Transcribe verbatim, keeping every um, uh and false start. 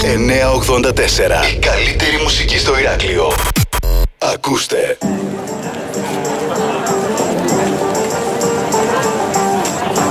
εννιακόσια ογδόντα τέσσερα. Η καλύτερη μουσική στο Ηράκλειο. Ακούστε.